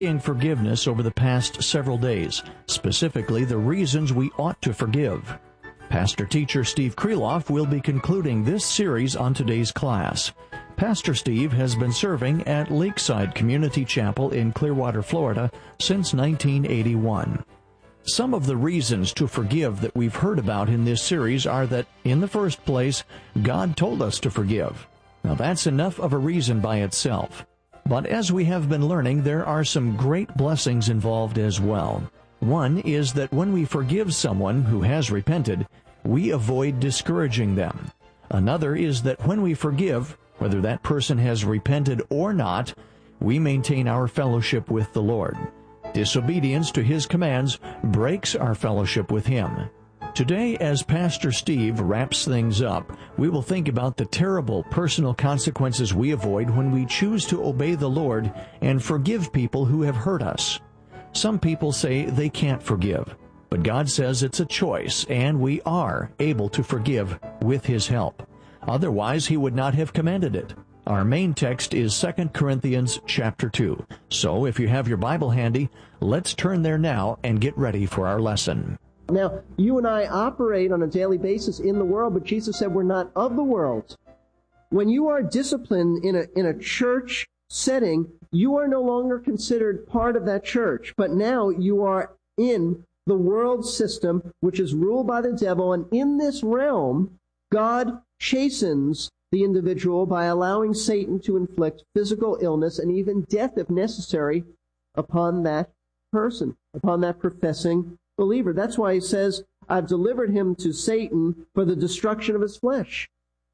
In forgiveness over the past several days, specifically the reasons we ought to forgive. Pastor teacher Steve Kreloff will be concluding this series on today's class. Pastor Steve has been serving at Lakeside Community Chapel in Clearwater, Florida since 1981. Some of the reasons to forgive that we've heard about in this series are that, in the first place, God told us to forgive. Now that's enough of a reason by itself. But as we have been learning, there are some great blessings involved as well. One is that when we forgive someone who has repented, we avoid discouraging them. Another is that when we forgive, whether that person has repented or not, we maintain our fellowship with the Lord. Disobedience to His commands breaks our fellowship with Him. Today, as Pastor Steve wraps things up, we will think about the terrible personal consequences we avoid when we choose to obey the Lord and forgive people who have hurt us. Some people say they can't forgive, but God says it's a choice, and we are able to forgive with His help. Otherwise, He would not have commanded it. Our main text is 2 Corinthians chapter 2. So, if you have your Bible handy, let's turn there now and get ready for our lesson. Now, you and I operate on a daily basis in the world, but Jesus said we're not of the world. When you are disciplined in a church setting, you are no longer considered part of that church, but now you are in the world system, which is ruled by the devil, and in this realm, God chastens the individual by allowing Satan to inflict physical illness and even death, if necessary, upon that person, upon that professing believer. That's why He says, I've delivered him to Satan for the destruction of his flesh.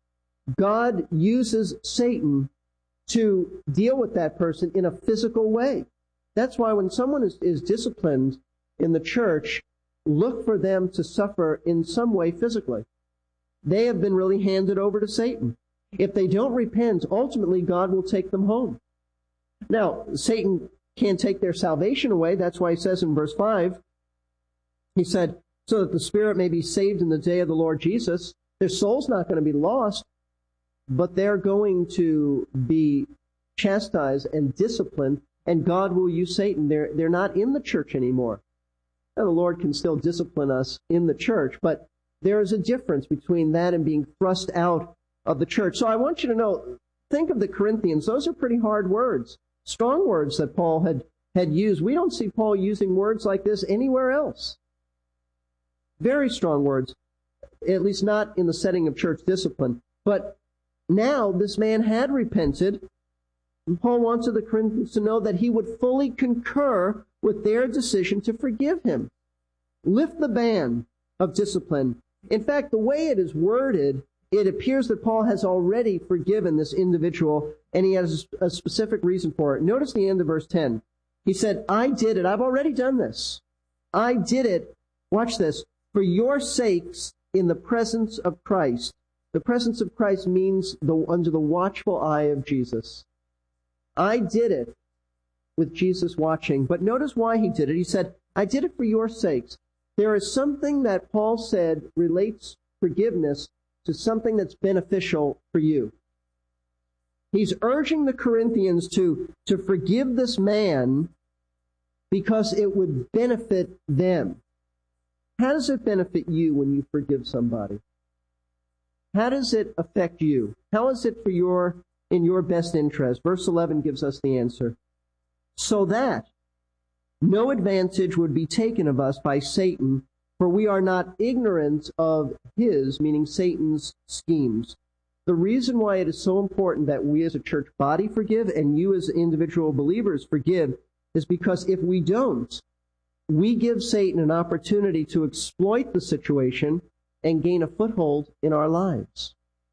God uses Satan to deal with that person in a physical way. That's why when someone is disciplined in the church, look for them to suffer in some way physically. They have been really handed over to Satan. If they don't repent, ultimately God will take them home. Now, Satan can't take their salvation away. That's why He says in verse 5, He said, so that the spirit may be saved in the day of the Lord Jesus. Their soul's not going to be lost, but they're going to be chastised and disciplined, and God will use Satan. They're not in the church anymore. Now, the Lord can still discipline us in the church, but there is a difference between that and being thrust out of the church. So I want you to know, think of the Corinthians. Those are pretty hard words, strong words that Paul had used. We don't see Paul using words like this anywhere else. Very strong words, at least not in the setting of church discipline. But now this man had repented, and Paul wanted the Corinthians to know that he would fully concur with their decision to forgive him. Lift the ban of discipline. In fact, the way it is worded, it appears that Paul has already forgiven this individual, and he has a specific reason for it. Notice the end of verse 10. He said, I did it. I've already done this. I did it. Watch this. For your sakes in the presence of Christ. The presence of Christ means under the watchful eye of Jesus. I did it with Jesus watching. But notice why he did it. He said, I did it for your sakes. There is something that Paul said relates forgiveness to something that's beneficial for you. He's urging the Corinthians to forgive this man because it would benefit them. How does it benefit you when you forgive somebody? How does it affect you? How is it in your best interest? Verse 11 gives us the answer. So that no advantage would be taken of us by Satan, for we are not ignorant of his, meaning Satan's, schemes. The reason why it is so important that we as a church body forgive and you as individual believers forgive is because if we don't, we give Satan an opportunity to exploit the situation and gain a foothold in our lives.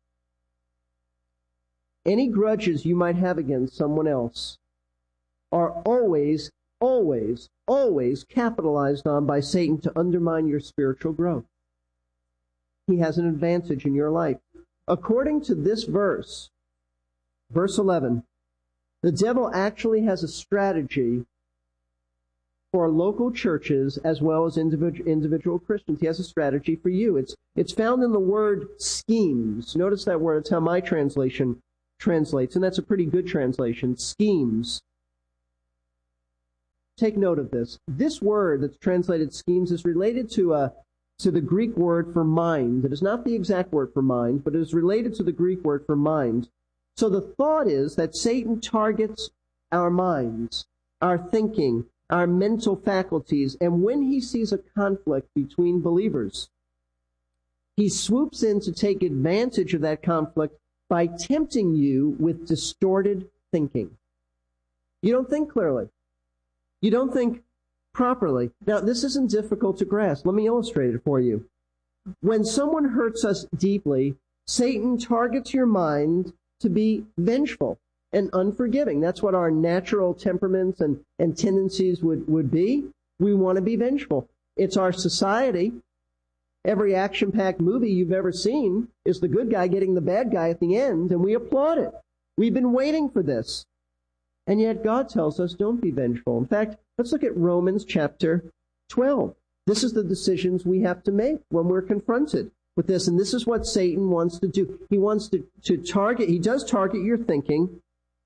Any grudges you might have against someone else are always, always, always capitalized on by Satan to undermine your spiritual growth. He has an advantage in your life. According to this verse, verse 11, the devil actually has a strategy for local churches as well as individual Christians. He has a strategy for you. It's found in the word schemes. Notice that word. It's how my translation translates, and that's a pretty good translation. Schemes. take note of this. This word that's translated schemes is related to the Greek word for mind. It is not the exact word for mind, but it is related to the Greek word for mind. So the thought is that Satan targets our minds, our thinking, our mental faculties, and when he sees a conflict between believers, he swoops in to take advantage of that conflict by tempting you with distorted thinking. You don't think clearly. You don't think properly. Now, this isn't difficult to grasp. Let me illustrate it for you. When someone hurts us deeply, Satan targets your mind to be vengeful and unforgiving. That's what our natural temperaments and tendencies would be. We want to be vengeful. It's our society. Every action-packed movie you've ever seen is the good guy getting the bad guy at the end, and we applaud it. We've been waiting for this. And yet God tells us, don't be vengeful. In fact, let's look at Romans chapter 12. This is the decisions we have to make when we're confronted with this. And this is what Satan wants to do. He wants to target, he does target your thinking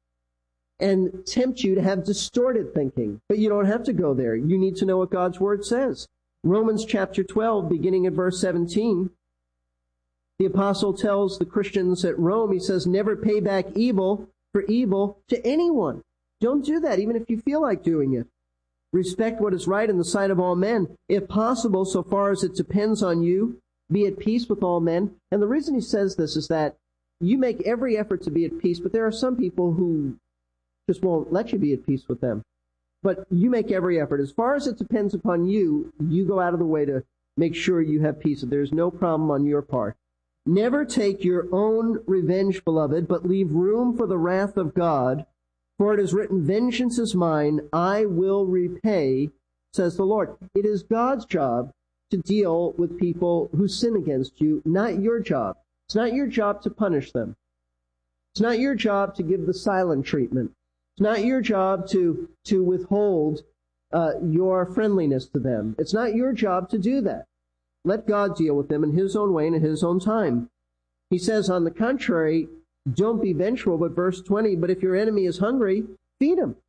and tempt you to have distorted thinking. But you don't have to go there. You need to know what God's Word says. Romans chapter 12, beginning at verse 17, the apostle tells the Christians at Rome, he says, never pay back evil for evil to anyone. Don't do that, even if you feel like doing it. Respect what is right in the sight of all men. If possible, so far as it depends on you, be at peace with all men. And the reason he says this is that you make every effort to be at peace, but there are some people who just won't let you be at peace with them. But you make every effort. As far as it depends upon you, you go out of the way to make sure you have peace. There's no problem on your part. Never take your own revenge, beloved, but leave room for the wrath of God. For it is written, vengeance is mine, I will repay, says the Lord. It is God's job to deal with people who sin against you, not your job. It's not your job to punish them. It's not your job to give the silent treatment. It's not your job to withhold your friendliness to them. It's not your job to do that. Let God deal with them in His own way and in His own time. He says, on the contrary, don't be vengeful, but verse 20, but if your enemy is hungry, feed him.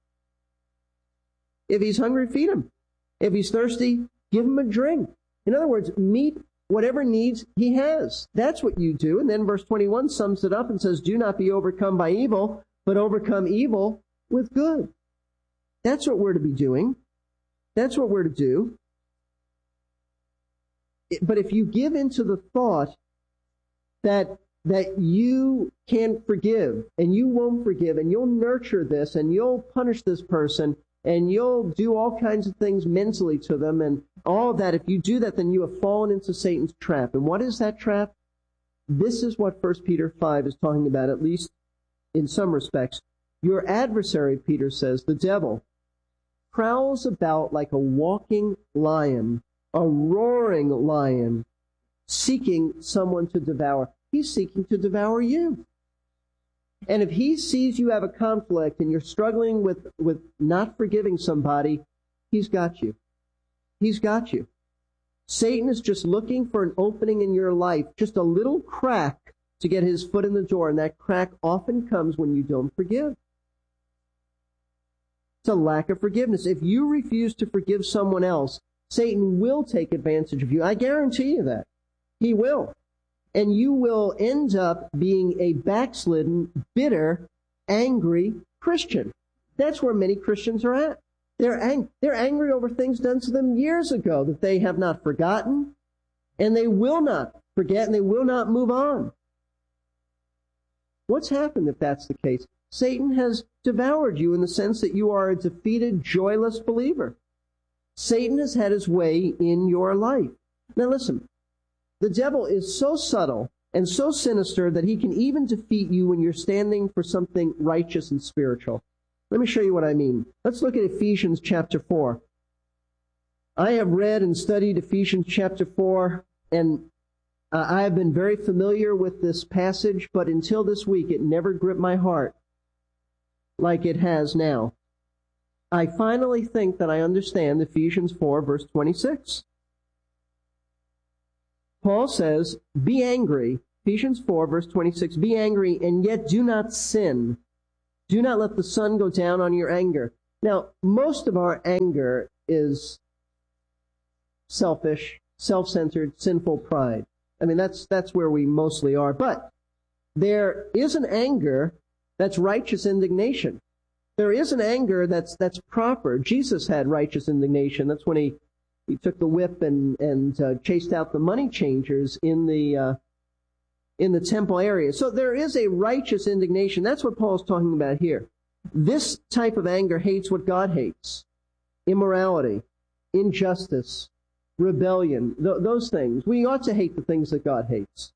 If he's hungry, feed him. If he's thirsty, give him a drink. In other words, meet whatever needs he has. That's what you do. And then verse 21 sums it up and says, do not be overcome by evil, but overcome evil with good. That's what we're to be doing. That's what we're to do. But if you give into the thought that you can't forgive and you won't forgive and you'll nurture this and you'll punish this person and you'll do all kinds of things mentally to them and all of that, if you do that, then you have fallen into Satan's trap. And what is that trap? This is what 1 Peter 5 is talking about, at least in some respects. Your adversary, Peter says, the devil, prowls about like a walking lion, a roaring lion, seeking someone to devour. He's seeking to devour you. And if he sees you have a conflict and you're struggling with not forgiving somebody, he's got you. He's got you. Satan is just looking for an opening in your life, just a little crack to get his foot in the door, and that crack often comes when you don't forgive. It's a lack of forgiveness. If you refuse to forgive someone else, Satan will take advantage of you. I guarantee you that. He will. And you will end up being a backslidden, bitter, angry Christian. That's where many Christians are at. They're angry over things done to them years ago that they have not forgotten, and they will not forget, and they will not move on. What's happened if that's the case? Satan has devoured you in the sense that you are a defeated, joyless believer. Satan has had his way in your life. Now listen, the devil is so subtle and so sinister that he can even defeat you when you're standing for something righteous and spiritual. Let me show you what I mean. Let's look at Ephesians chapter 4. I have read and studied Ephesians chapter 4, and I have been very familiar with this passage, but until this week it never gripped my heart like it has now. I finally think that I understand Ephesians 4, verse 26. Paul says, be angry. Ephesians 4, verse 26, be angry and yet do not sin. Do not let the sun go down on your anger. Now, most of our anger is selfish, self-centered, sinful pride. I mean, that's where we mostly are. But there is an anger that's righteous indignation. There is an anger that's proper. Jesus had righteous indignation. That's when he took the whip and chased out the money changers in the temple area. So there is a righteous indignation. That's what Paul's talking about here. This type of anger hates what God hates. Immorality, injustice, rebellion, those things. We ought to hate the things that God hates.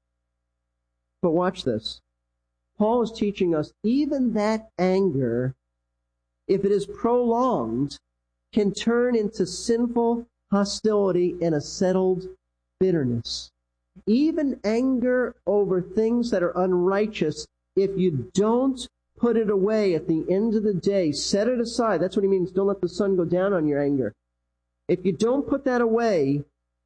But watch this. Paul is teaching us even that anger, if it is prolonged, can turn into sinful hostility and a settled bitterness. Even anger over things that are unrighteous, if you don't put it away at the end of the day, set it aside. That's what he means, don't let the sun go down on your anger. If you don't put that away,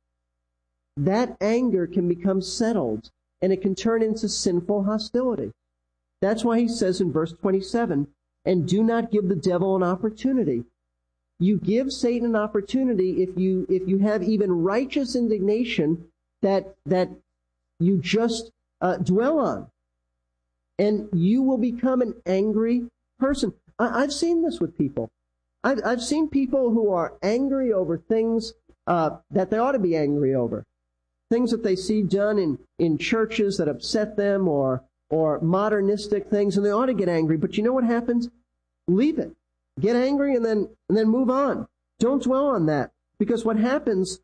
that anger can become settled, and it can turn into sinful hostility. That's why he says in verse 27, and do not give the devil an opportunity. You give Satan an opportunity if you have even righteous indignation that you just dwell on. And you will become an angry person. I've seen this with people. I've seen people who are angry over things that they ought to be angry over. Things that they see done in churches that upset them or modernistic things, and they ought to get angry. But you know what happens? Leave it. Get angry and then move on. Don't dwell on that. Because what happens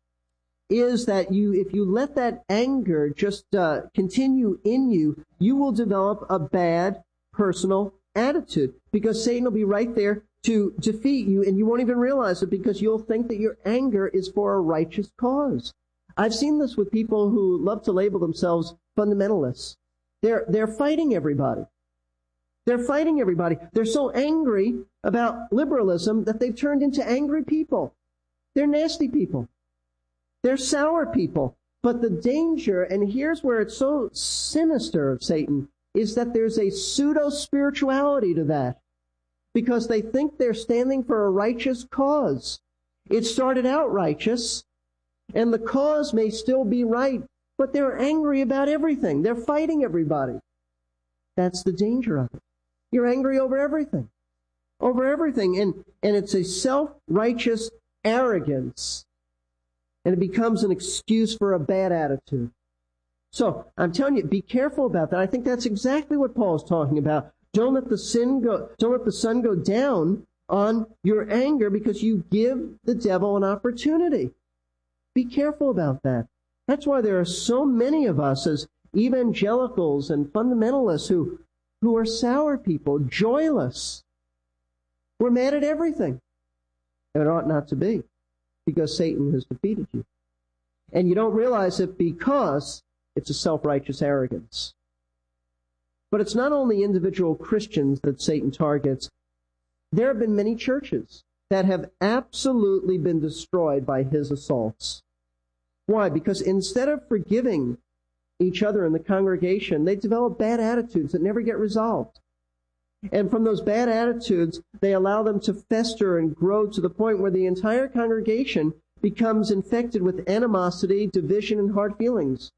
is that if you let that anger just continue in you, you will develop a bad personal attitude. Because Satan will be right there to defeat you, and you won't even realize it because you'll think that your anger is for a righteous cause. I've seen this with people who love to label themselves fundamentalists. They're fighting everybody. They're fighting everybody. They're so angry about liberalism that they've turned into angry people. They're nasty people. They're sour people. But the danger, and here's where it's so sinister of Satan, is that there's a pseudo-spirituality to that. Because they think they're standing for a righteous cause. It started out righteous, and the cause may still be right, but they're angry about everything. They're fighting everybody. That's the danger of it. You're angry over everything. Over everything. And it's a self-righteous arrogance. And it becomes an excuse for a bad attitude. So, I'm telling you, be careful about that. I think that's exactly what Paul's talking about. Don't let the sun go down on your anger because you give the devil an opportunity. Be careful about that. That's why there are so many of us as evangelicals and fundamentalists who are sour people, joyless. We're mad at everything. And it ought not to be, because Satan has defeated you. And you don't realize it because it's a self-righteous arrogance. But it's not only individual Christians that Satan targets. There have been many churches that have absolutely been destroyed by his assaults. Why? Because instead of forgiving each other in the congregation, they develop bad attitudes that never get resolved. And from those bad attitudes, they allow them to fester and grow to the point where the entire congregation becomes infected with animosity, division, and hard feelings.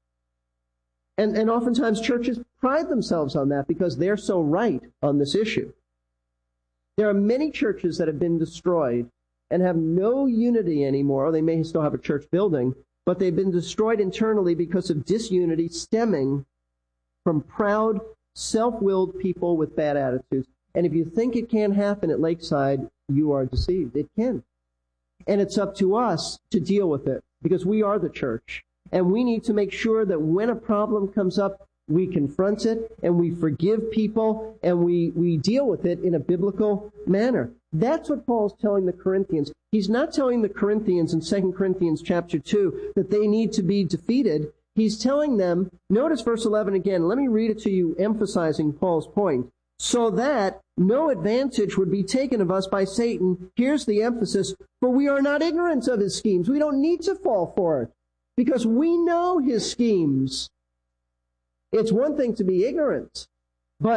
And oftentimes churches pride themselves on that because they're so right on this issue. There are many churches that have been destroyed and have no unity anymore. Or they may still have a church building, but they've been destroyed internally because of disunity stemming from proud, self-willed people with bad attitudes. And if you think it can't happen at Lakeside, you are deceived. It can. And it's up to us to deal with it because we are the church. And we need to make sure that when a problem comes up, we confront it and we forgive people and we deal with it in a biblical manner. That's what Paul's telling the Corinthians. He's not telling the Corinthians in 2 Corinthians chapter 2 that they need to be defeated. He's telling them, notice verse 11 again. Let me read it to you, emphasizing Paul's point. So that no advantage would be taken of us by Satan. Here's the emphasis. For we are not ignorant of his schemes. We don't need to fall for it because we know his schemes. It's one thing to be ignorant, but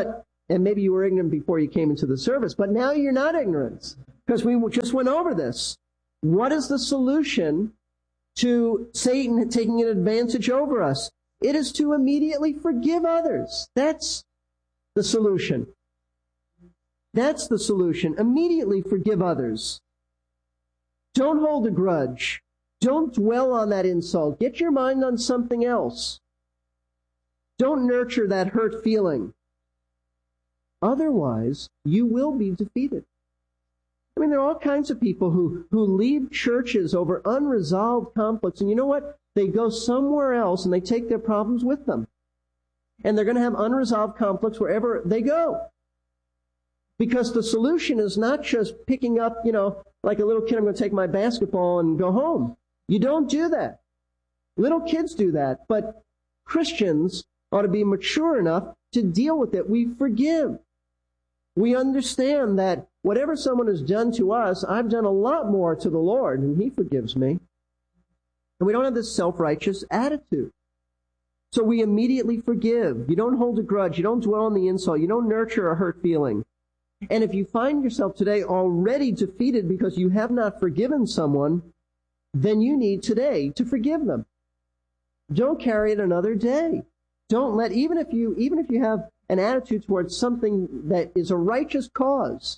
And maybe you were ignorant before you came into the service, but now you're not ignorant, because we just went over this. What is the solution to Satan taking an advantage over us? It is to immediately forgive others. That's the solution. That's the solution. Immediately forgive others. Don't hold a grudge. Don't dwell on that insult. Get your mind on something else. Don't nurture that hurt feeling. Otherwise, you will be defeated. I mean, there are all kinds of people who leave churches over unresolved conflicts, and you know what? They go somewhere else and they take their problems with them. And they're going to have unresolved conflicts wherever they go. Because the solution is not just picking up, like a little kid, I'm going to take my basketball and go home. You don't do that. Little kids do that, but Christians ought to be mature enough to deal with it. We forgive. We understand that whatever someone has done to us, I've done a lot more to the Lord, and He forgives me. And we don't have this self-righteous attitude. So we immediately forgive. You don't hold a grudge. You don't dwell on the insult. You don't nurture a hurt feeling. And if you find yourself today already defeated because you have not forgiven someone, then you need today to forgive them. Don't carry it another day. Don't let, even if you have an attitude towards something that is a righteous cause,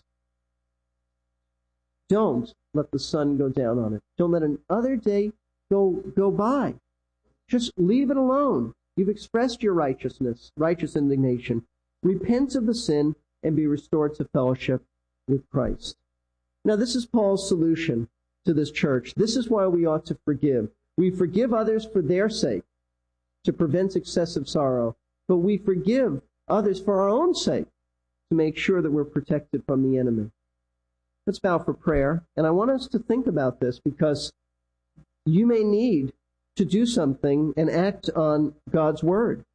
don't let the sun go down on it. Don't let another day go by. Just leave it alone. You've expressed your righteous indignation. Repent of the sin and be restored to fellowship with Christ. Now, this is Paul's solution to this church. This is why we ought to forgive. We forgive others for their sake, to prevent excessive sorrow, but we forgive others for our own sake, to make sure that we're protected from the enemy. Let's bow for prayer, and I want us to think about this, because you may need to do something and act on God's word.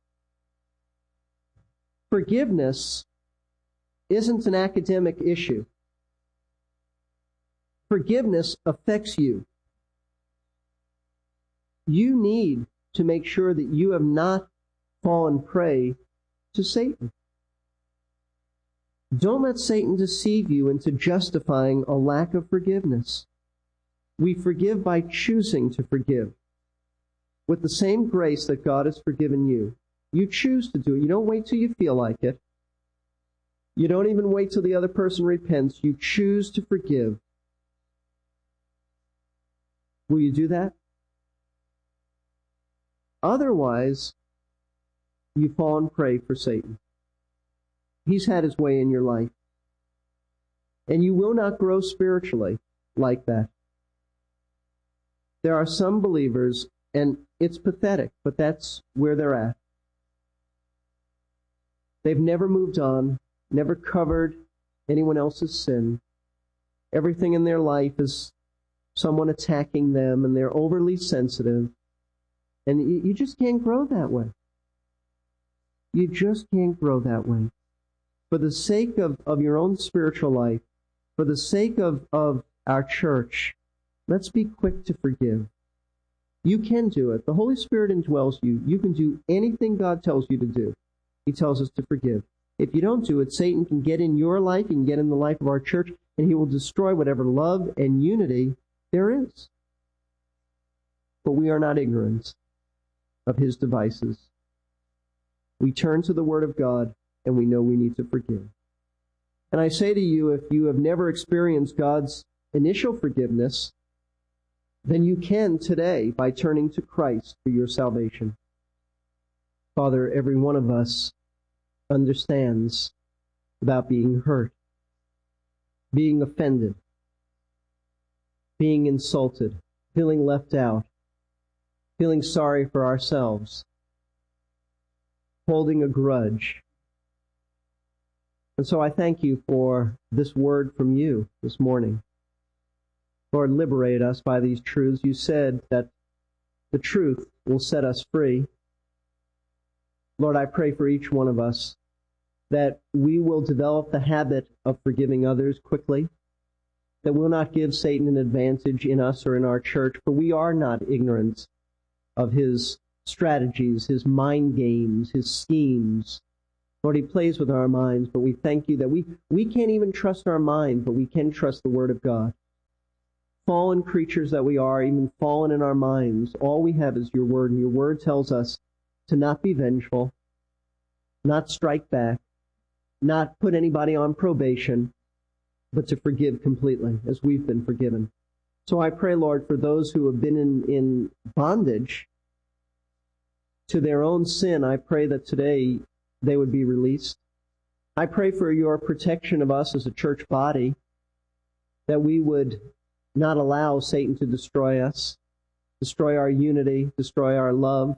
Forgiveness isn't an academic issue. Forgiveness affects you. You need to make sure that you have not fallen prey to Satan. Don't let Satan deceive you into justifying a lack of forgiveness. We forgive by choosing to forgive. With the same grace that God has forgiven you, you choose to do it. You don't wait till you feel like it. You don't even wait till the other person repents. You choose to forgive. Will you do that? Otherwise, you fall and prey for Satan. He's had his way in your life. And you will not grow spiritually like that. There are some believers, and it's pathetic, but that's where they're at. They've never moved on, never covered anyone else's sin. Everything in their life is someone attacking them, and they're overly sensitive. And you just can't grow that way. You just can't grow that way. For the sake of your own spiritual life, for the sake of our church, let's be quick to forgive. You can do it. The Holy Spirit indwells you. You can do anything God tells you to do. He tells us to forgive. If you don't do it, Satan can get in your life, he can get in the life of our church, and he will destroy whatever love and unity there is. But we are not ignorant of his devices. We turn to the Word of God, and we know we need to forgive. And I say to you, if you have never experienced God's initial forgiveness, then you can today by turning to Christ for your salvation. Father, every one of us understands about being hurt, being offended, being insulted, feeling left out, feeling sorry for ourselves, holding a grudge. And so I thank you for this word from you this morning. Lord, liberate us by these truths. You said that the truth will set us free. Lord, I pray for each one of us that we will develop the habit of forgiving others quickly, that we'll not give Satan an advantage in us or in our church, for we are not ignorant of his strategies, his mind games, his schemes. Lord, he plays with our minds, but we thank you that we can't even trust our mind, but we can trust the Word of God. Fallen creatures that we are, even fallen in our minds, all we have is your Word, and your Word tells us to not be vengeful, not strike back, not put anybody on probation, but to forgive completely, as we've been forgiven. So I pray, Lord, for those who have been in bondage to their own sin, I pray that today they would be released. I pray for your protection of us as a church body, that we would not allow Satan to destroy us, destroy our unity, destroy our love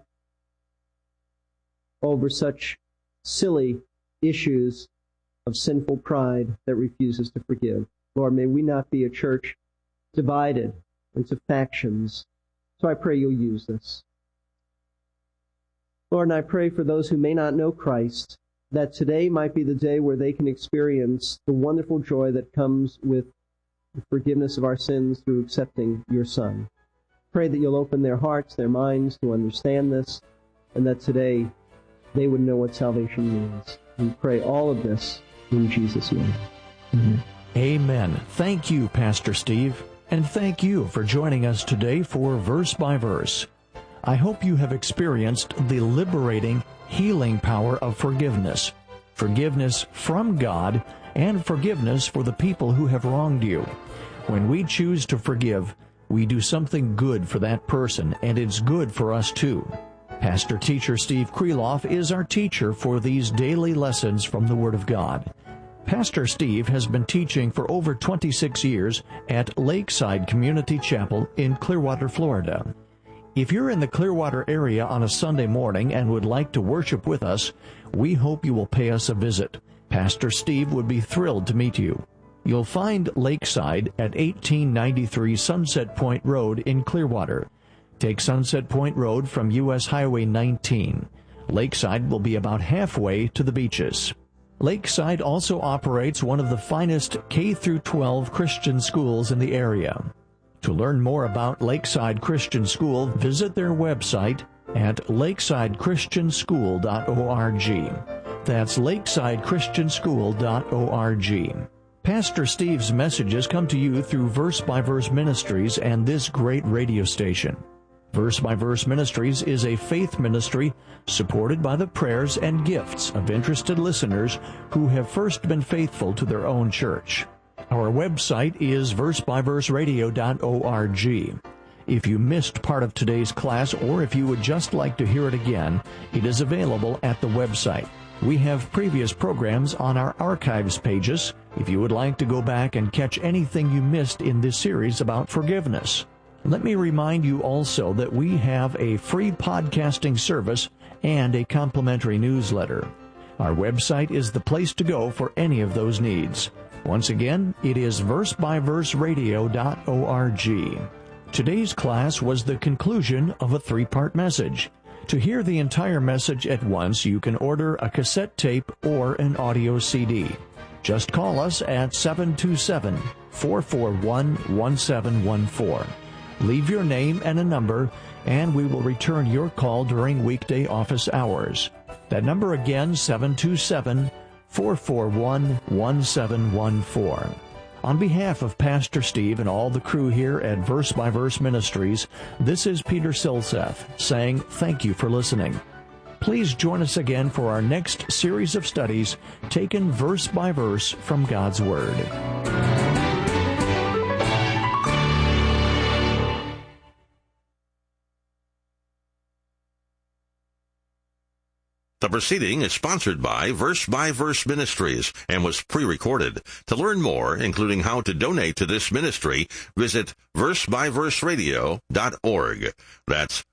over such silly issues of sinful pride that refuses to forgive. Lord, may we not be a church divided into factions. So I pray you'll use this. Lord, and I pray for those who may not know Christ, that today might be the day where they can experience the wonderful joy that comes with the forgiveness of our sins through accepting your Son. Pray that you'll open their hearts, their minds to understand this, and that today they would know what salvation means. We pray all of this in Jesus' name. Amen. Thank you, Pastor Steve, and thank you for joining us today for Verse by Verse. I hope you have experienced the liberating, healing power of forgiveness. Forgiveness from God and forgiveness for the people who have wronged you. When we choose to forgive, we do something good for that person, and it's good for us too. Pastor Teacher Steve Kreloff is our teacher for these daily lessons from the Word of God. Pastor Steve has been teaching for over 26 years at Lakeside Community Chapel in Clearwater, Florida. If you're in the Clearwater area on a Sunday morning and would like to worship with us, we hope you will pay us a visit. Pastor Steve would be thrilled to meet you. You'll find Lakeside at 1893 Sunset Point Road in Clearwater. Take Sunset Point Road from U.S. Highway 19. Lakeside will be about halfway to the beaches. Lakeside also operates one of the finest K-12 Christian schools in the area. To learn more about Lakeside Christian School, visit their website at lakesidechristianschool.org. That's lakesidechristianschool.org. Pastor Steve's messages come to you through Verse by Verse Ministries and this great radio station. Verse by Verse Ministries is a faith ministry supported by the prayers and gifts of interested listeners who have first been faithful to their own church. Our website is versebyverseradio.org. If you missed part of today's class, or if you would just like to hear it again, it is available at the website. We have previous programs on our archives pages if you would like to go back and catch anything you missed in this series about forgiveness. Let me remind you also that we have a free podcasting service and a complimentary newsletter. Our website is the place to go for any of those needs. Once again, it is versebyverseradio.org. Today's class was the conclusion of a 3-part message. To hear the entire message at once, you can order a cassette tape or an audio CD. Just call us at 727-441-1714. Leave your name and a number, and we will return your call during weekday office hours. That number again, 727-441-1714. On behalf of Pastor Steve and all the crew here at Verse by Verse Ministries, this is Peter Silseth saying thank you for listening. Please join us again for our next series of studies taken verse by verse from God's Word. The proceeding is sponsored by Verse Ministries and was pre-recorded. To learn more, including how to donate to this ministry, visit versebyverseradio.org. That's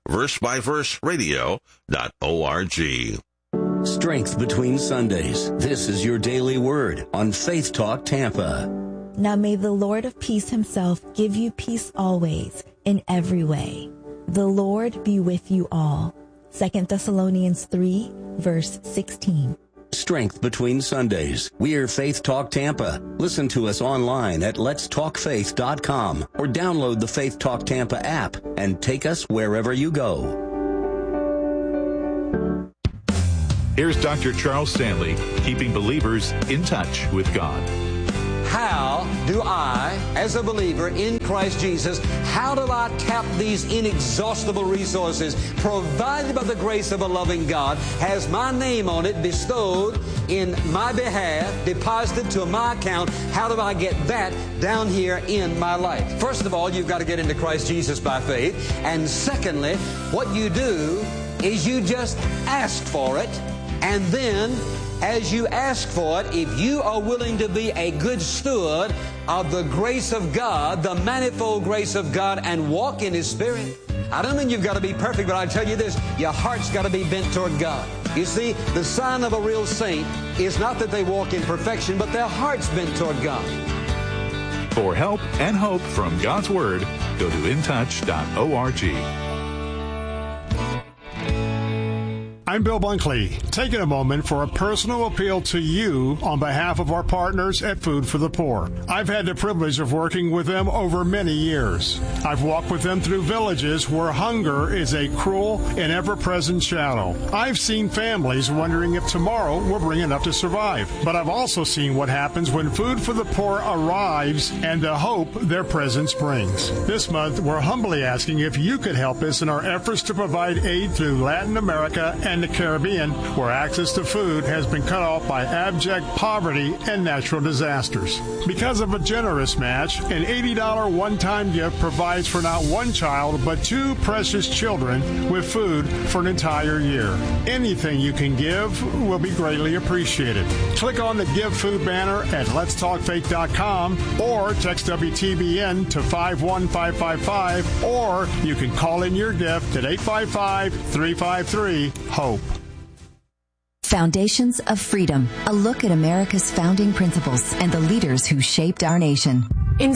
versebyverseradio.org. Strength between Sundays. This is your daily word on Faith Talk Tampa. Now may the Lord of peace himself give you peace always, in every way. The Lord be with you all. 2 Thessalonians 3, verse 16. Strength between Sundays. We're Faith Talk Tampa. Listen to us online at letstalkfaith.com or download the Faith Talk Tampa app and take us wherever you go. Here's Dr. Charles Stanley, keeping believers in touch with God. How do I, as a believer in Christ Jesus, how do I tap these inexhaustible resources provided by the grace of a loving God, has my name on it, bestowed in my behalf, deposited to my account? How do I get that down here in my life? First of all, you've got to get into Christ Jesus by faith. And secondly, what you do is you just ask for it, and then as you ask for it, if you are willing to be a good steward of the grace of God, the manifold grace of God, and walk in His Spirit, I don't mean you've got to be perfect, but I tell you this, your heart's got to be bent toward God. You see, the sign of a real saint is not that they walk in perfection, but their heart's bent toward God. For help and hope from God's Word, go to intouch.org. I'm Bill Bunkley, taking a moment for a personal appeal to you on behalf of our partners at Food for the Poor. I've had the privilege of working with them over many years. I've walked with them through villages where hunger is a cruel and ever-present shadow. I've seen families wondering if tomorrow will bring enough to survive. But I've also seen what happens when Food for the Poor arrives and the hope their presence brings. This month, we're humbly asking if you could help us in our efforts to provide aid through Latin America and the Caribbean, where access to food has been cut off by abject poverty and natural disasters. Because of a generous match, an $80 one-time gift provides for not one child, but two precious children with food for an entire year. Anything you can give will be greatly appreciated. Click on the Give Food banner at letstalkfaith.com or text WTBN to 51555, or you can call in your gift at 855-353-HOPE. Foundations of Freedom, a look at America's founding principles and the leaders who shaped our nation. In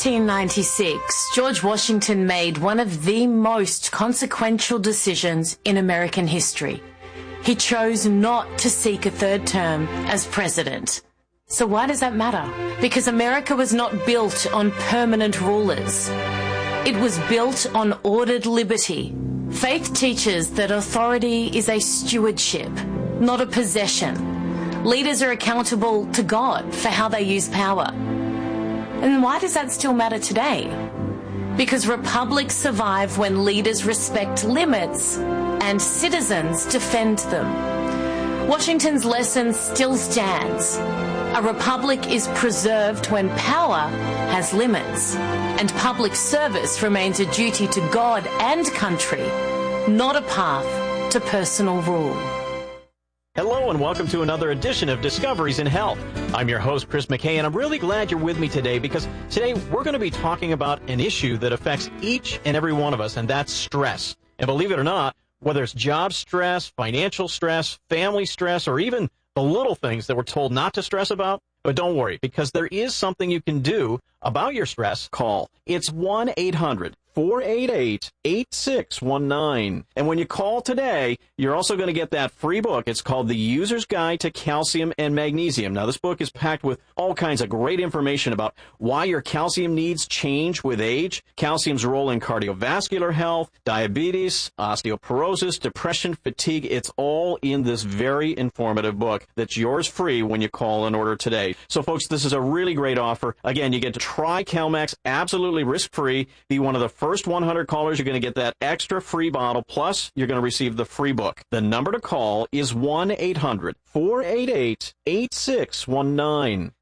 1796, George Washington made one of the most consequential decisions in American history. He chose not to seek a third term as president. So why does that matter? Because America was not built on permanent rulers. It was built on ordered liberty. Faith teaches that authority is a stewardship, not a possession. Leaders are accountable to God for how they use power. And why does that still matter today? Because republics survive when leaders respect limits and citizens defend them. Washington's lesson still stands. A republic is preserved when power has limits, and public service remains a duty to God and country, not a path to personal rule. Hello and welcome to another edition of Discoveries in Health. I'm your host, Chris McKay, and I'm really glad you're with me today because today we're going to be talking about an issue that affects each and every one of us, and that's stress. And believe it or not, whether it's job stress, financial stress, family stress, or even the little things that we're told not to stress about, but don't worry, because there is something you can do about your stress. Call. It's 1-800-488-8619. And when you call today, you're also going to get that free book. It's called The User's Guide to Calcium and Magnesium. Now, this book is packed with all kinds of great information about why your calcium needs change with age, calcium's role in cardiovascular health, diabetes, osteoporosis, depression, fatigue. It's all in this very informative book that's yours free when you call and order today. So, folks, this is a really great offer. Again, you get to try CalMax absolutely risk-free. Be one of the first 100 callers. You're going to get that extra free bottle, plus you're going to receive the free book. The number to call is 1-800-488-8619.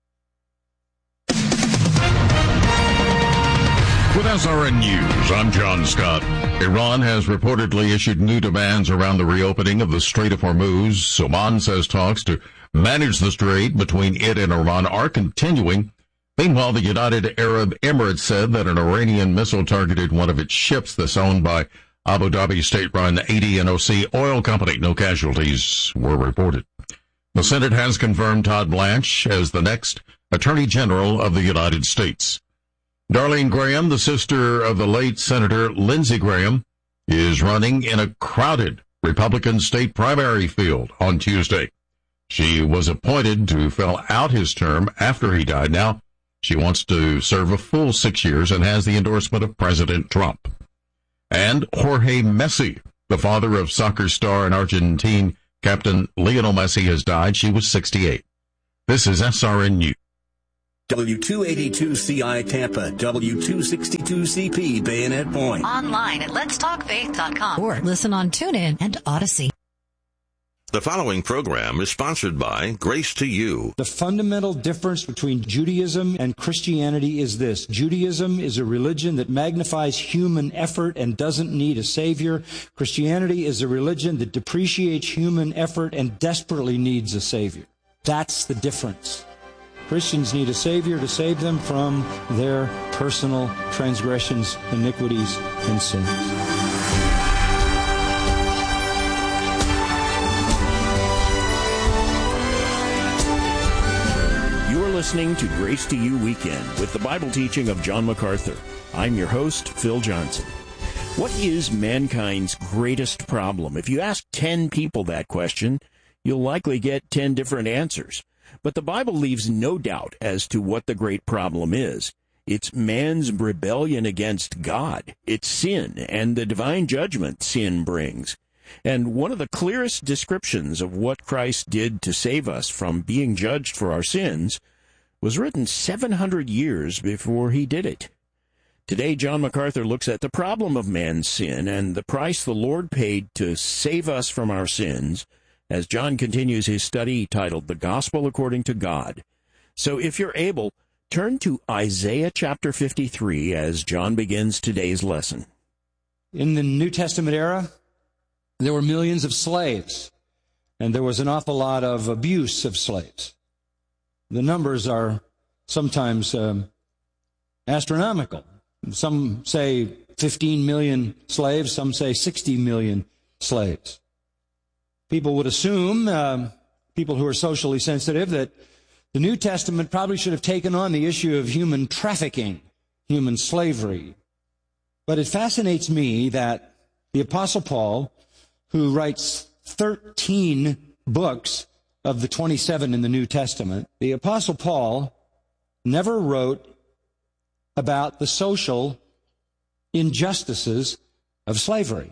With SRN News, I'm John Scott. Iran has reportedly issued new demands around the reopening of the Strait of Hormuz. Oman says talks to manage the strait between it and Iran are continuing. Meanwhile, the United Arab Emirates said that an Iranian missile targeted one of its ships that's owned by Abu Dhabi state-run ADNOC oil company. No casualties were reported. The Senate has confirmed Todd Blanche as the next Attorney General of the United States. Darlene Graham, the sister of the late Senator Lindsey Graham, is running in a crowded Republican state primary field on Tuesday. She was appointed to fill out his term after he died. Now, she wants to serve a full 6 years and has the endorsement of President Trump. And Jorge Messi, the father of soccer star and Argentine Captain Lionel Messi has died. She was 68. This is SRN News. W282CI Tampa, W262CP Bayonet Point. Online at letstalkfaith.com or listen on TuneIn and Odyssey. The following program is sponsored by Grace to You. The fundamental difference between Judaism and Christianity is this. Judaism is a religion that magnifies human effort and doesn't need a savior. Christianity is a religion that depreciates human effort and desperately needs a savior. That's the difference. Christians need a savior to save them from their personal transgressions, iniquities, and sins. Listening to Grace to You Weekend with the Bible teaching of John MacArthur. I'm your host, Phil Johnson. What is mankind's greatest problem? If you ask 10 people that question, you'll likely get 10 different answers. But the Bible leaves no doubt as to what the great problem is. It's man's rebellion against God. It's sin and the divine judgment sin brings. And one of the clearest descriptions of what Christ did to save us from being judged for our sins was written 700 years before he did it. Today, John MacArthur looks at the problem of man's sin and the price the Lord paid to save us from our sins, as John continues his study titled The Gospel According to God. So if you're able, turn to Isaiah chapter 53 as John begins today's lesson. In the New Testament era, there were millions of slaves, and there was an awful lot of abuse of slaves. The numbers are sometimes astronomical. Some say 15 million slaves, some say 60 million slaves. People would assume, people who are socially sensitive, that the New Testament probably should have taken on the issue of human trafficking, human slavery. But it fascinates me that the Apostle Paul, who writes 13 books of the 27 in the New Testament, the Apostle Paul never wrote about the social injustices of slavery.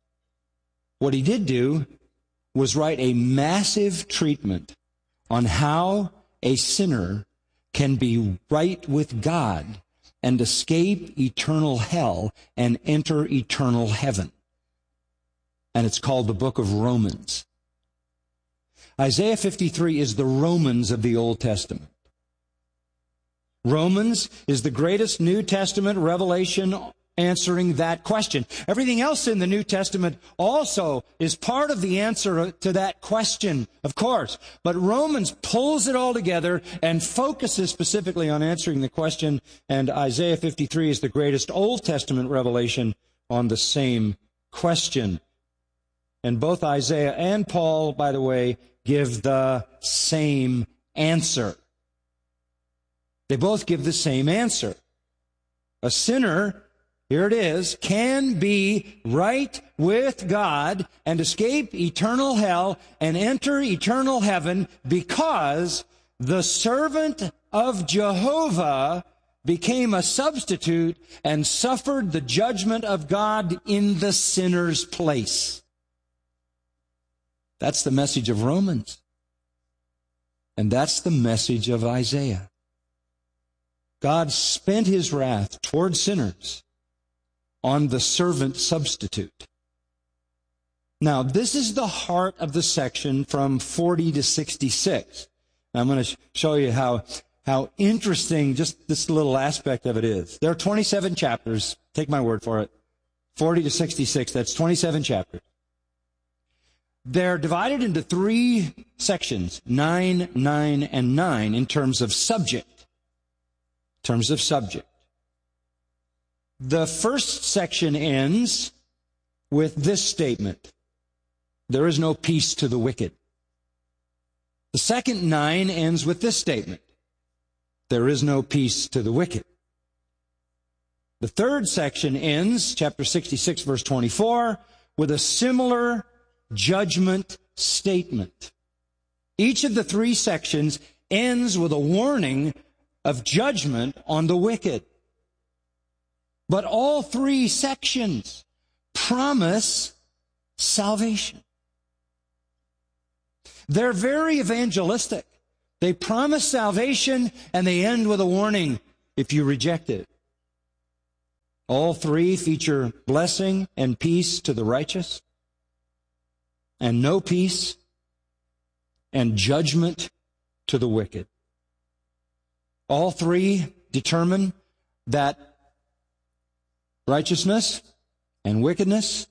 What he did do was write a massive treatment on how a sinner can be right with God and escape eternal hell and enter eternal heaven. And it's called the book of Romans. Isaiah 53 is the Romans of the Old Testament. Romans is the greatest New Testament revelation answering that question. Everything else in the New Testament also is part of the answer to that question, of course. But Romans pulls it all together and focuses specifically on answering the question, and Isaiah 53 is the greatest Old Testament revelation on the same question. And both Isaiah and Paul, by the way, give the same answer. They both give the same answer. A sinner, here it is, can be right with God and escape eternal hell and enter eternal heaven because the servant of Jehovah became a substitute and suffered the judgment of God in the sinner's place. That's the message of Romans. And that's the message of Isaiah. God spent his wrath toward sinners on the servant substitute. Now, this is the heart of the section from 40 to 66. I'm going to show you how interesting just this little aspect of it is. There are 27 chapters. Take my word for it. 40 to 66, that's 27 chapters. They're divided into 3 sections, 9, 9, and 9, in terms of subject. The first section ends with this statement: there is no peace to the wicked. The second 9 ends with this statement: there is no peace to the wicked. The third section ends, chapter 66, verse 24, with a similar judgment statement. Each of the 3 sections ends with a warning of judgment on the wicked. But all 3 sections promise salvation. They're very evangelistic. They promise salvation, and they end with a warning if you reject it. All three feature blessing and peace to the righteous, and no peace and judgment to the wicked. All three determine that righteousness and wickedness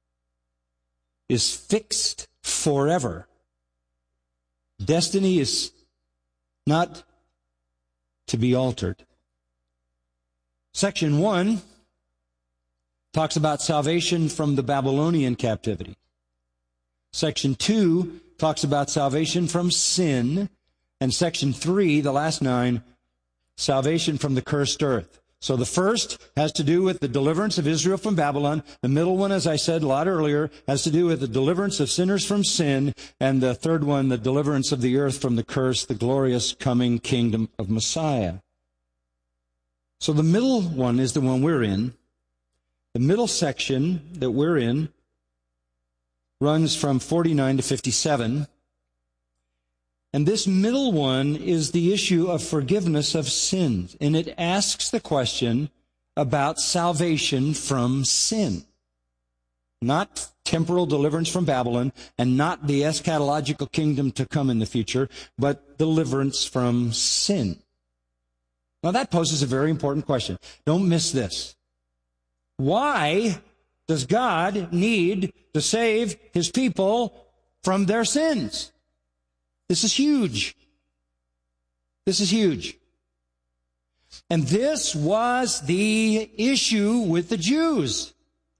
is fixed forever. Destiny is not to be altered. Section 1 talks about salvation from the Babylonian captivity. Section 2 talks about salvation from sin. And Section 3, the last 9, salvation from the cursed earth. So the first has to do with the deliverance of Israel from Babylon. The middle one, as I said a lot earlier, has to do with the deliverance of sinners from sin. And the third one, the deliverance of the earth from the curse, the glorious coming kingdom of Messiah. So the middle one is the one we're in. The middle section that we're in runs from 49 to 57. And this middle one is the issue of forgiveness of sins. And it asks the question about salvation from sin. Not temporal deliverance from Babylon, and not the eschatological kingdom to come in the future, but deliverance from sin. Now that poses a very important question. Don't miss this. Why does God need to save His people from their sins? This is huge. This is huge. And this was the issue with the Jews.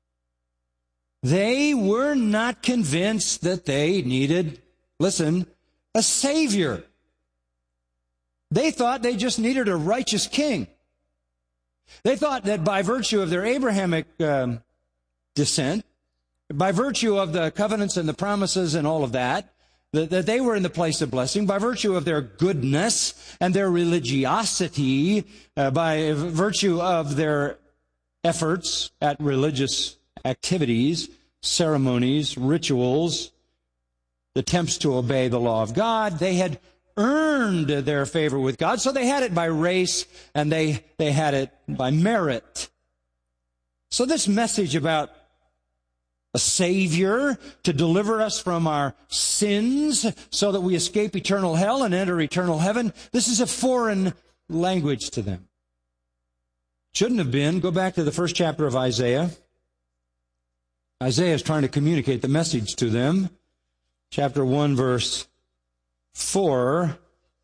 They were not convinced that they needed, listen, a Savior. They thought they just needed a righteous king. They thought that by virtue of their Abrahamic descent, by virtue of the covenants and the promises and all of that they were in the place of blessing, by virtue of their goodness and their religiosity, by virtue of their efforts at religious activities, ceremonies, rituals, attempts to obey the law of God. They had earned their favor with God, so they had it by race and they had it by merit. So this message about a Savior to deliver us from our sins so that we escape eternal hell and enter eternal heaven, this is a foreign language to them. Shouldn't have been. Go back to the first chapter of Isaiah. Isaiah is trying to communicate the message to them. Chapter 1, verse 4.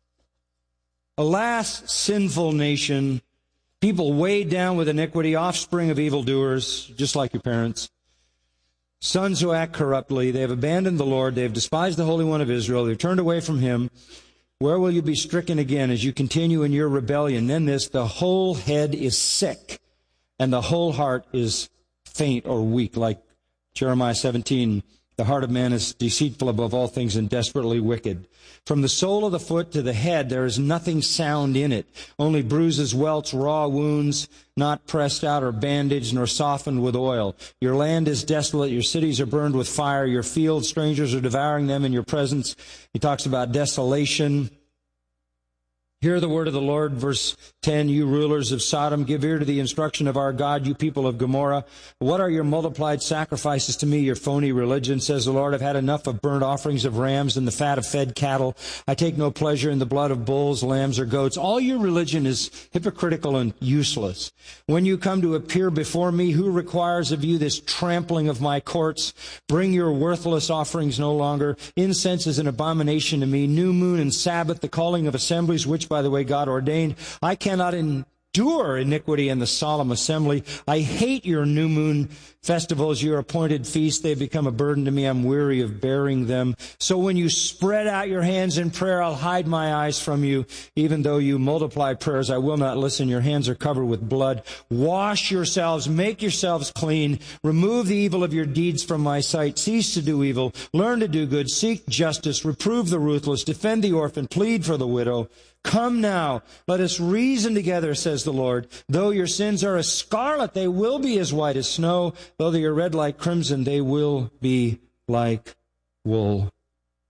Alas, sinful nation, people weighed down with iniquity, offspring of evildoers, just like your parents. Sons who act corruptly, they have abandoned the Lord, they have despised the Holy One of Israel, they have turned away from Him. Where will you be stricken again as you continue in your rebellion? Then this, the whole head is sick, and the whole heart is faint or weak, like Jeremiah 17, the heart of man is deceitful above all things and desperately wicked. From the sole of the foot to the head, there is nothing sound in it, only bruises, welts, raw wounds, not pressed out or bandaged, nor softened with oil. Your land is desolate, your cities are burned with fire, your fields, strangers are devouring them in your presence. He talks about desolation. Hear the word of the Lord, verse 10, you rulers of Sodom, give ear to the instruction of our God, you people of Gomorrah. What are your multiplied sacrifices to me, your phony religion, says the Lord. I've had enough of burnt offerings of rams and the fat of fed cattle. I take no pleasure in the blood of bulls, lambs, or goats. All your religion is hypocritical and useless. When you come to appear before me, who requires of you this trampling of my courts? Bring your worthless offerings no longer. Incense is an abomination to me. New moon and Sabbath, the calling of assemblies, which by the way, God ordained. I cannot endure iniquity in the solemn assembly. I hate your new moon festivals, your appointed feasts. They've become a burden to me. I'm weary of bearing them. So when you spread out your hands in prayer, I'll hide my eyes from you. Even though you multiply prayers, I will not listen. Your hands are covered with blood. Wash yourselves, make yourselves clean. Remove the evil of your deeds from my sight. Cease to do evil. Learn to do good. Seek justice. Reprove the ruthless. Defend the orphan. Plead for the widow. Come now, let us reason together, says the Lord. Though your sins are as scarlet, they will be as white as snow. Though they are red like crimson, they will be like wool.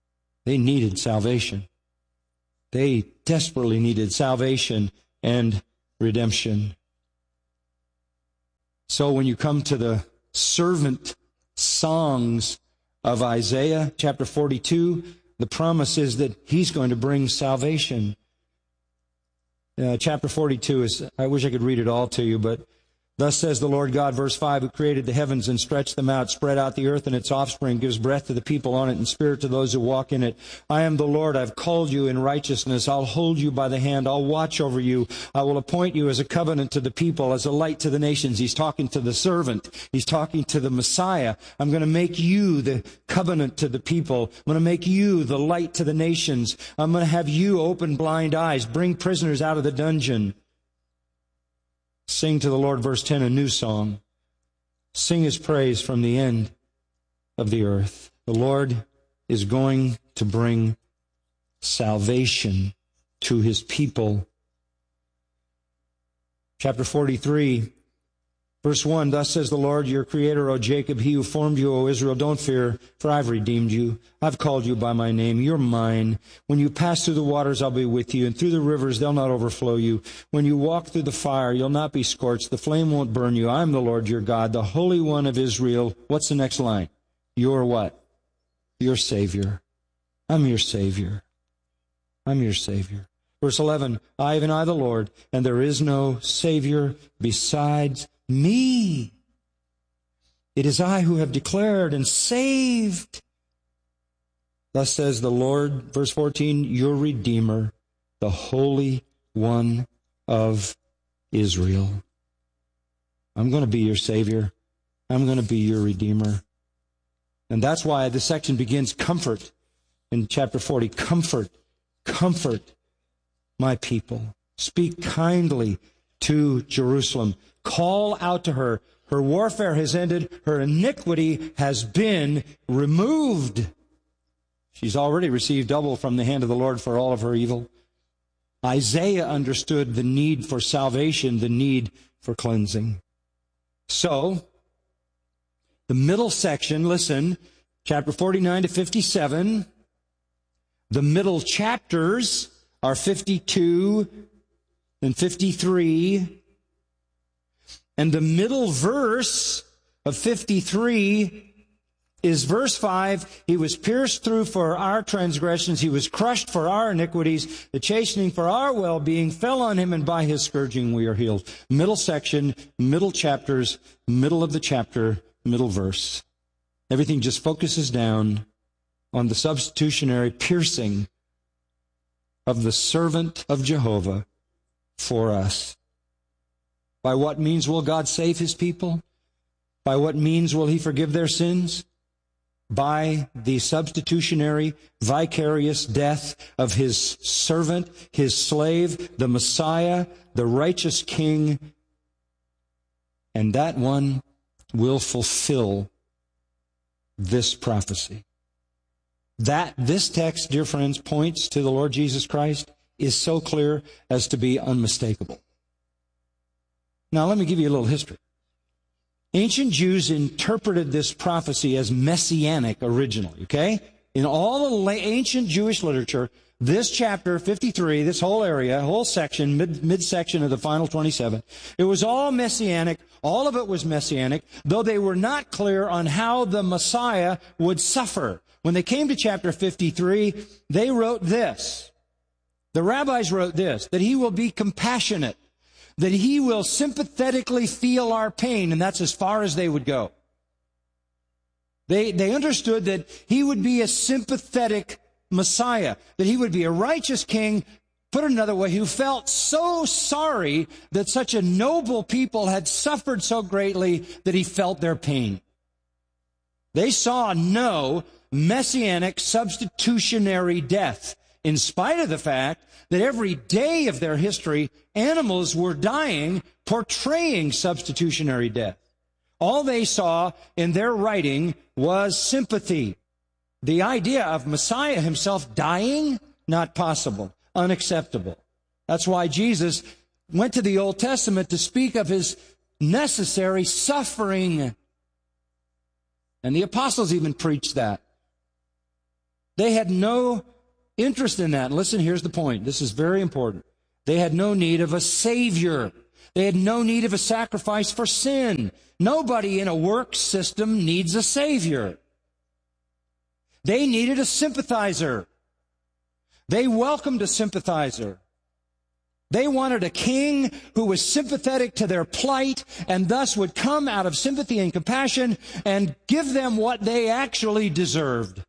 They needed salvation. They desperately needed salvation and redemption. So when you come to the servant songs of Isaiah chapter 42, the promise is that he's going to bring salvation. Chapter 42 is, I wish I could read it all to you, but thus says the Lord God, verse 5, who created the heavens and stretched them out, spread out the earth and its offspring, gives breath to the people on it and spirit to those who walk in it. I am the Lord, I've called you in righteousness. I'll hold you by the hand. I'll watch over you. I will appoint you as a covenant to the people, as a light to the nations. He's talking to the servant. He's talking to the Messiah. I'm going to make you the covenant to the people. I'm going to make you the light to the nations. I'm going to have you open blind eyes, bring prisoners out of the dungeon. Sing to the Lord, verse 10, a new song. Sing his praise from the end of the earth. The Lord is going to bring salvation to his people. Chapter 43, verse 1, thus says the Lord, your creator, O Jacob, he who formed you, O Israel, don't fear, for I've redeemed you. I've called you by my name. You're mine. When you pass through the waters, I'll be with you, and through the rivers, they'll not overflow you. When you walk through the fire, you'll not be scorched. The flame won't burn you. I'm the Lord your God, the Holy One of Israel. What's the next line? You're what? Your Savior. I'm your Savior. I'm your Savior. Verse 11, I, even I, the Lord, and there is no Savior besides me. It is I who have declared and saved. Thus says the Lord, verse 14, your Redeemer, the Holy One of Israel. I'm going to be your Savior. I'm going to be your Redeemer. And that's why this section begins comfort in chapter 40. Comfort, comfort my people. Speak kindly to Jerusalem. Call out to her. Her warfare has ended. Her iniquity has been removed. She's already received double from the hand of the Lord for all of her evil. Isaiah understood the need for salvation, the need for cleansing. So, the middle section, listen, chapter 49 to 57, the middle chapters are 52 and 53, and the middle verse of 53 is verse 5, he was pierced through for our transgressions, he was crushed for our iniquities, the chastening for our well-being fell on him, and by his scourging we are healed. Middle section, middle chapters, middle of the chapter, middle verse. Everything just focuses down on the substitutionary piercing of the servant of Jehovah for us. By what means will God save his people? By what means will he forgive their sins? By the substitutionary, vicarious death of his servant, his slave, the Messiah, the righteous King. And that one will fulfill this prophecy. This text, dear friends, points to the Lord Jesus Christ, is so clear as to be unmistakable. Now, let me give you a little history. Ancient Jews interpreted this prophecy as messianic originally, okay? In all the ancient Jewish literature, this chapter 53, this whole area, whole section, midsection of the final 27, it was all messianic. All of it was messianic, though they were not clear on how the Messiah would suffer. When they came to chapter 53, they wrote this. The rabbis wrote this, that he will be compassionate, that he will sympathetically feel our pain, and that's as far as they would go. They understood that he would be a sympathetic Messiah, that he would be a righteous king, put it another way, who felt so sorry that such a noble people had suffered so greatly that he felt their pain. They saw no messianic substitutionary death, in spite of the fact that every day of their history, animals were dying, portraying substitutionary death. All they saw in their writing was sympathy. The idea of Messiah himself dying, not possible, unacceptable. That's why Jesus went to the Old Testament to speak of his necessary suffering. And the apostles even preached that. They had no interest in that. And listen, here's the point. This is very important. They had no need of a Savior. They had no need of a sacrifice for sin. Nobody in a work system needs a Savior. They needed a sympathizer. They welcomed a sympathizer. They wanted a king who was sympathetic to their plight and thus would come out of sympathy and compassion and give them what they actually deserved.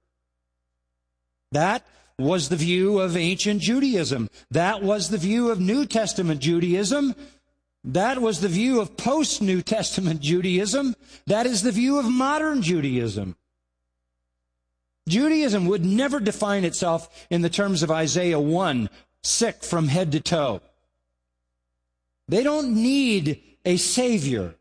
That was the view of ancient Judaism. That was the view of New Testament Judaism. That was the view of post-New Testament Judaism. That is the view of modern Judaism. Judaism would never define itself in the terms of Isaiah 1, sick from head to toe. They don't need a Savior.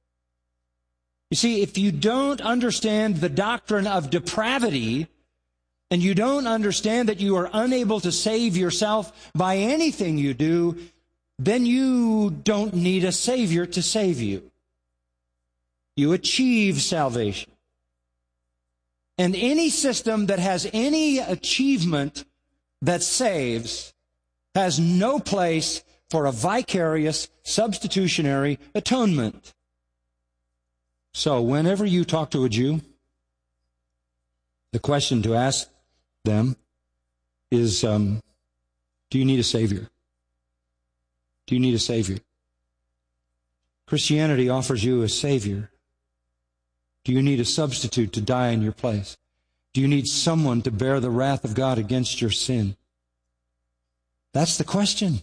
You see, if you don't understand the doctrine of depravity, and you don't understand that you are unable to save yourself by anything you do, then you don't need a Savior to save you. You achieve salvation. And any system that has any achievement that saves has no place for a vicarious, substitutionary atonement. So whenever you talk to a Jew, the question to ask them is, do you need a Savior? Do you need a Savior? Christianity offers you a Savior. Do you need a substitute to die in your place? Do you need someone to bear the wrath of God against your sin? That's the question.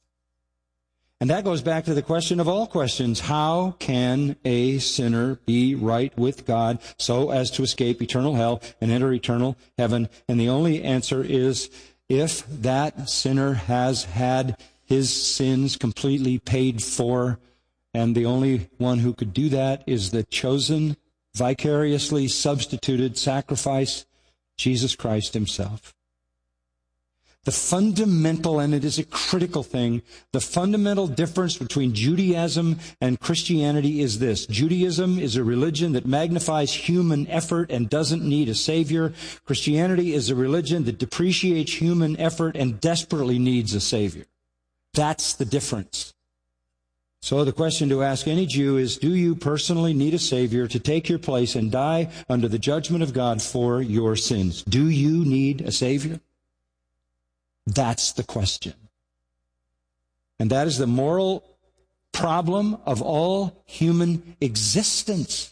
And that goes back to the question of all questions. How can a sinner be right with God so as to escape eternal hell and enter eternal heaven? And the only answer is if that sinner has had his sins completely paid for, and the only one who could do that is the chosen, vicariously substituted sacrifice, Jesus Christ himself. The fundamental, and it is a critical thing, the fundamental difference between Judaism and Christianity is this. Judaism is a religion that magnifies human effort and doesn't need a Savior. Christianity is a religion that depreciates human effort and desperately needs a Savior. That's the difference. So the question to ask any Jew is, do you personally need a Savior to take your place and die under the judgment of God for your sins? Do you need a Savior? That's the question. And that is the moral problem of all human existence.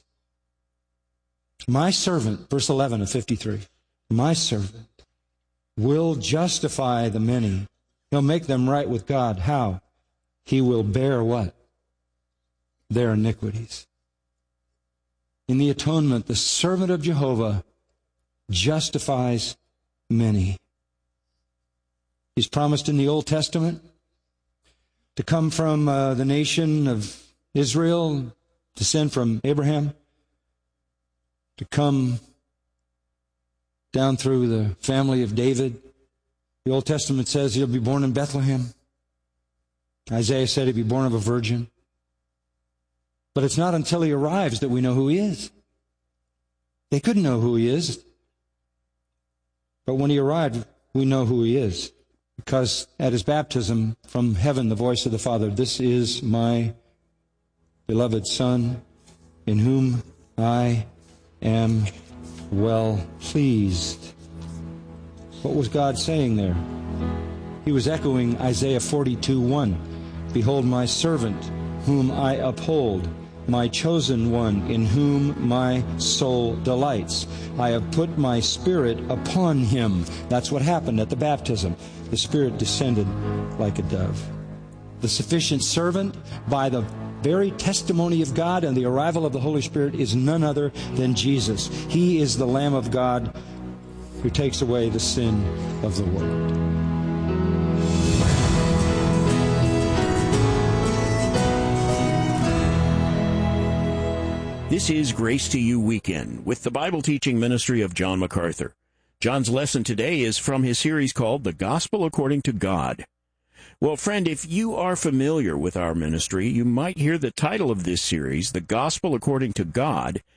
My servant, verse 11 of 53, my servant will justify the many. He'll make them right with God. How? He will bear what? Their iniquities. In the atonement, the servant of Jehovah justifies many. He's promised in the Old Testament to come from the nation of Israel, descend from Abraham, to come down through the family of David. The Old Testament says he'll be born in Bethlehem. Isaiah said he'd be born of a virgin. But it's not until he arrives that we know who he is. They couldn't know who he is. But when he arrived, we know who he is. Because at his baptism, from heaven, the voice of the Father, this is my beloved Son, in whom I am well pleased. What was God saying there? He was echoing Isaiah 42:1. Behold my servant, whom I uphold, my chosen one, in whom my soul delights. I have put my Spirit upon him. That's what happened at the baptism. The Spirit descended like a dove. The sufficient servant, by the very testimony of God and the arrival of the Holy Spirit, is none other than Jesus. He is the Lamb of God who takes away the sin of the world. This is Grace to You Weekend with the Bible teaching ministry of John MacArthur. John's lesson today is from his series called The Gospel According to God. Well, friend, if you are familiar with our ministry, you might hear the title of this series, The Gospel According to God,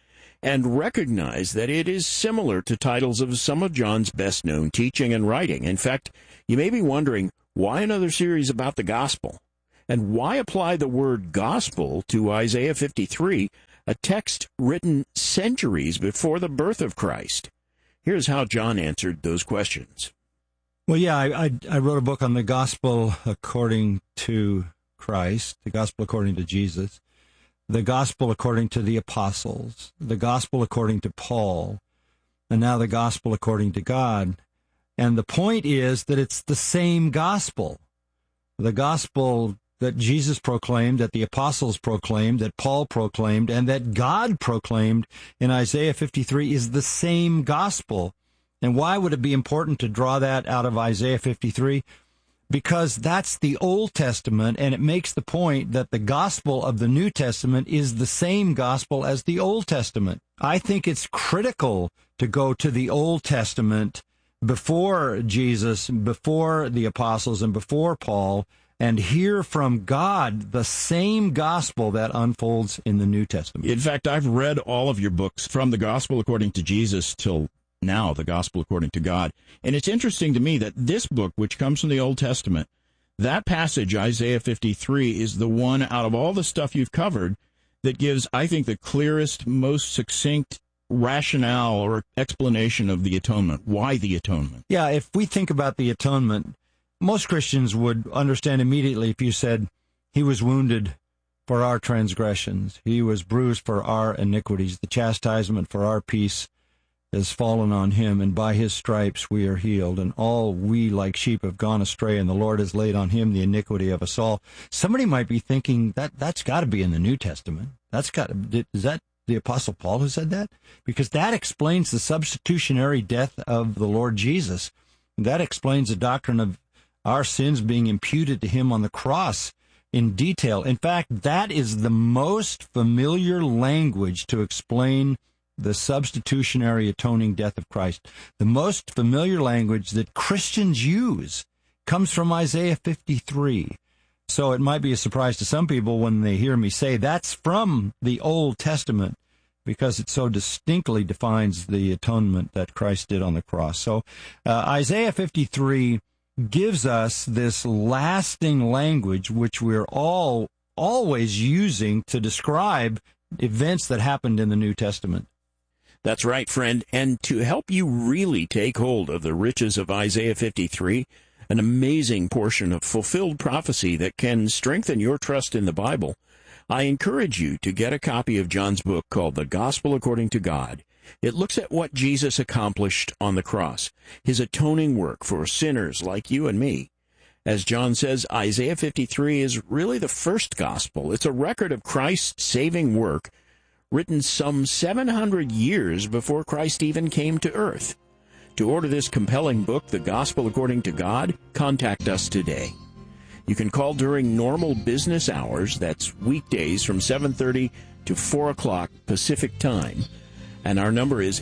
and recognize that it is similar to titles of some of John's best-known teaching and writing. In fact, you may be wondering, why another series about the gospel? And why apply the word gospel to Isaiah 53, a text written centuries before the birth of Christ? Here's how John answered those questions. Well, yeah, I wrote a book on the gospel according to Christ, the gospel according to Jesus, the gospel according to the apostles, the gospel according to Paul, and now the gospel according to God. And the point is that it's the same gospel. The gospel that Jesus proclaimed, that the apostles proclaimed, that Paul proclaimed, and that God proclaimed in Isaiah 53 is the same gospel. And why would it be important to draw that out of Isaiah 53? Because that's the Old Testament, and it makes the point that the gospel of the New Testament is the same gospel as the Old Testament. I think it's critical to go to the Old Testament before Jesus, before the apostles, and before Paul, and hear from God the same gospel that unfolds in the New Testament. In fact, I've read all of your books from the gospel according to Jesus till now, the gospel according to God. And it's interesting to me that this book, which comes from the Old Testament, that passage, Isaiah 53, is the one out of all the stuff you've covered that gives, I think, the clearest, most succinct rationale or explanation of the atonement. Why the atonement? Yeah, if we think about the atonement, most Christians would understand immediately if you said, he was wounded for our transgressions, he was bruised for our iniquities, the chastisement for our peace has fallen on him, and by his stripes we are healed, and all we like sheep have gone astray, and the Lord has laid on him the iniquity of us all. Somebody might be thinking that's got to be in the New Testament. Is that the Apostle Paul who said that? Because that explains the substitutionary death of the Lord Jesus. That explains the doctrine of our sins being imputed to him on the cross in detail. In fact, that is the most familiar language to explain the substitutionary atoning death of Christ. The most familiar language that Christians use comes from Isaiah 53. So it might be a surprise to some people when they hear me say that's from the Old Testament, because it so distinctly defines the atonement that Christ did on the cross. So Isaiah 53 gives us this lasting language which we're all always using to describe events that happened in the New Testament. That's right, friend. And to help you really take hold of the riches of Isaiah 53, an amazing portion of fulfilled prophecy that can strengthen your trust in the Bible, I encourage you to get a copy of John's book called The Gospel According to God. It looks at what Jesus accomplished on the cross, his atoning work for sinners like you and me. As John says, Isaiah 53 is really the first gospel. It's a record of Christ's saving work written some 700 years before Christ even came to earth. To order this compelling book, The Gospel According to God, contact us today. You can call during normal business hours, that's weekdays from 7:30 to 4 o'clock Pacific Time, and our number is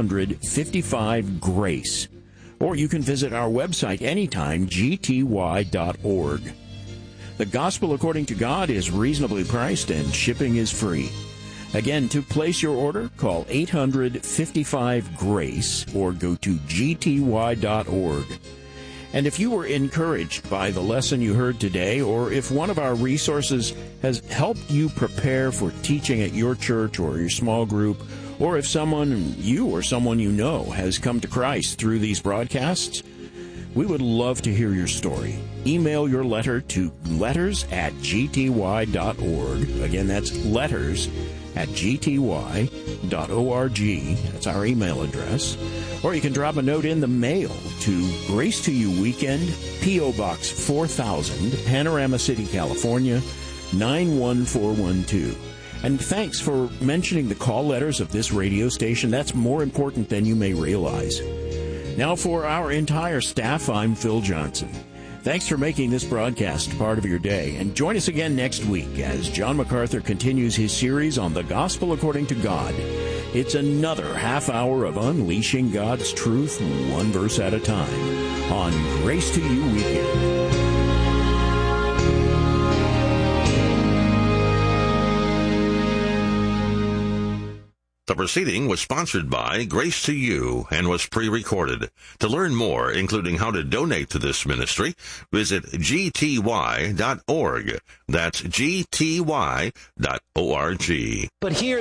855-GRACE. Or you can visit our website anytime, gty.org. The Gospel According to God is reasonably priced and shipping is free. Again, to place your order, call 855-GRACE or go to gty.org. And if you were encouraged by the lesson you heard today, or if one of our resources has helped you prepare for teaching at your church or your small group, or if someone you know has come to Christ through these broadcasts, we would love to hear your story. Email your letter to letters@gty.org. Again, that's letters@gty.org. That's our email address. Or you can drop a note in the mail to Grace to You Weekend, P.O. Box 4000, Panorama City, California, 91412. And thanks for mentioning the call letters of this radio station. That's more important than you may realize. Now for our entire staff, I'm Phil Johnson. Thanks for making this broadcast part of your day, and join us again next week as John MacArthur continues his series on the Gospel According to God. It's another half hour of unleashing God's truth one verse at a time on Grace to You Weekend. The proceeding was sponsored by Grace to You and was pre-recorded. To learn more, including how to donate to this ministry, visit gty.org. That's gty.org. But here